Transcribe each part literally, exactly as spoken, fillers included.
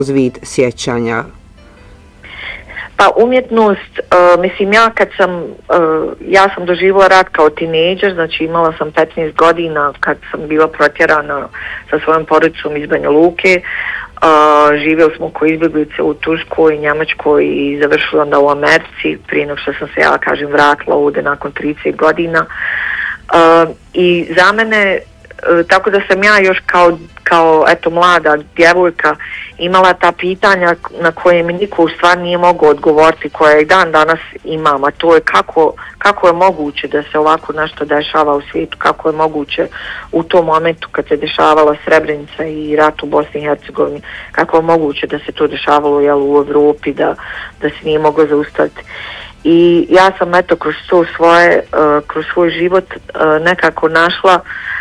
vid sjećanja? Pa umjetnost, uh, mislim ja kad sam, uh, ja sam doživjela rat kao tinejdžer, znači imala sam petnaest godina kad sam bila protjerana sa svojom porodicom iz Banja Luke. Uh, živjeli smo kao izbjeglice u Turskoj, Njemačkoj i završili onda u Americi prije nego što sam se, ja kažem, vratila ovdje nakon trideset godina. Uh, I za mene, uh, tako da sam ja još kao, kao eto, mlada djevojka imala ta pitanja na koje mi niko u stvari nije mogao odgovoriti, koje i dan danas imam, a to je kako, kako je moguće da se ovako nešto dešava u svijetu, kako je moguće u tom momentu kad se dešavala Srebrenica i rat u Bosni i Hercegovini, kako je moguće da se to dešavalo, jel, u Evropi, da, da se nije moglo zaustaviti. I ja sam eto kroz to svoje, uh, kroz svoj život uh, nekako našla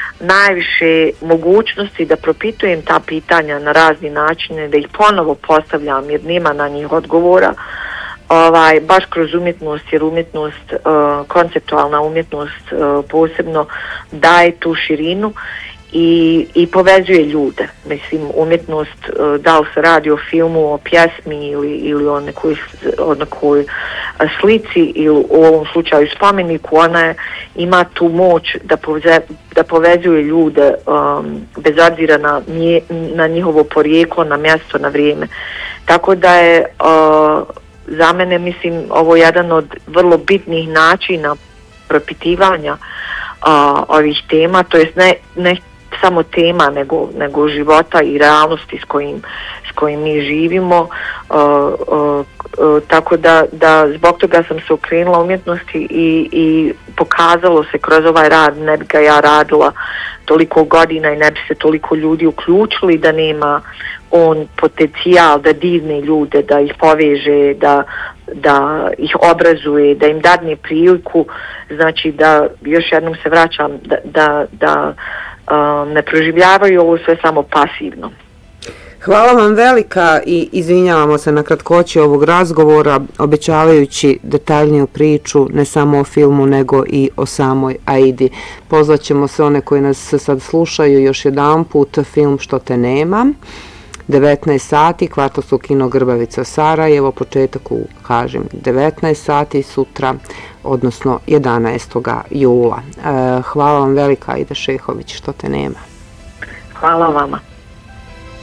najviše mogućnosti da propitujem ta pitanja na razni načine, da ih ponovo postavljam jer nema na njih odgovora, ovaj, baš kroz umjetnost, jer umjetnost, uh, konceptualna umjetnost uh, posebno daje tu širinu i, i povezuje ljude. Mislim, umjetnost, uh, da li se radi o filmu, o pjesmi ili, ili o nekoj, o nekoj slici ili u ovom slučaju spomeniku, ona je, ima tu moć da, povze, da povezuje ljude um, bez obzira na, nje, na njihovo porijeklo, na mjesto, na vrijeme. Tako da je uh, za mene, mislim, ovo jedan od vrlo bitnih načina propitivanja uh, ovih tema, to jest ne, ne samo tema, nego, nego života i realnosti s kojim, s kojim mi živimo. Uh, uh, uh, tako da, da zbog toga sam se okrenula umjetnosti i, i pokazalo se kroz ovaj rad, ne bi ga ja radila toliko godina i ne bi se toliko ljudi uključili da nema on potencijal da divne ljude, da ih poveže, da, da ih obrazuje, da im dadne priliku, znači da, još jednom se vraćam, da, da, da um, ne proživljavaju ovo sve samo pasivno. Hvala vam velika i izvinjavamo se na kratkoći ovog razgovora, obećavajući detaljniju priču ne samo o filmu nego i o samoj Aidi. Pozvaćemo se one koji nas sad slušaju još jedan put, film Što te nema. devetnaest sati, kvartovsko kino Grbavica Sarajevo, početak u, kažem, devetnaest sati sutra, odnosno jedanaestog jula. E, hvala vam velika, Aida Šehović, Što te nema. Hvala vama.